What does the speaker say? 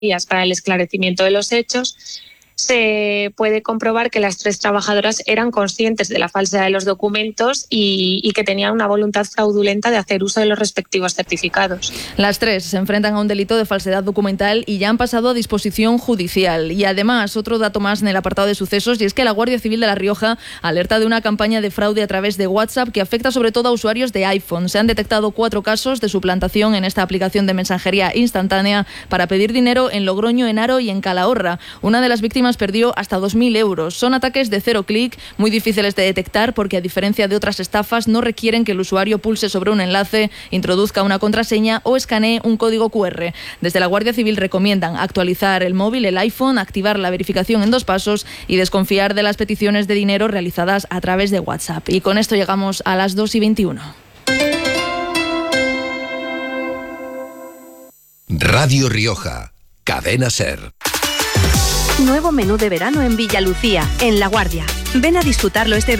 para el esclarecimiento de los hechos, se puede comprobar que las 3 trabajadoras eran conscientes de la falsedad de los documentos y que tenían una voluntad fraudulenta de hacer uso de los respectivos certificados. Las 3 se enfrentan a un delito de falsedad documental y ya han pasado a disposición judicial. Y además, otro dato más en el apartado de sucesos, y es que la Guardia Civil de La Rioja alerta de una campaña de fraude a través de WhatsApp que afecta sobre todo a usuarios de iPhone. Se han detectado 4 casos de suplantación en esta aplicación de mensajería instantánea para pedir dinero en Logroño, en Haro y en Calahorra. Una de las víctimas perdió hasta 2.000 euros. Son ataques de 0 clic, muy difíciles de detectar porque, a diferencia de otras estafas, no requieren que el usuario pulse sobre un enlace, introduzca una contraseña o escanee un código QR. Desde la Guardia Civil recomiendan actualizar el móvil, el iPhone, activar la verificación en 2 pasos y desconfiar de las peticiones de dinero realizadas a través de WhatsApp. Y con esto llegamos a las 2:21. Radio Rioja, Cadena SER. Nuevo menú de verano en Villalucía, en La Guardia. Ven a disfrutarlo este